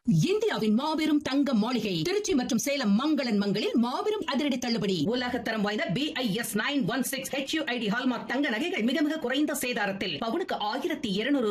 இந்தியாவின் மாபெரும் தங்க மாளிகை திருச்சி மற்றும் சேலம் மங்களன் மங்களில் மாபெரும் அதிரடி தள்ளுபடி. உலகத்தரம் வாய்ந்த BIS 916 HUID ஹால்மார்க் தங்க நகைகள் மிக மிக குறைந்த சேதாரத்தில் பவுனுக்கு 1200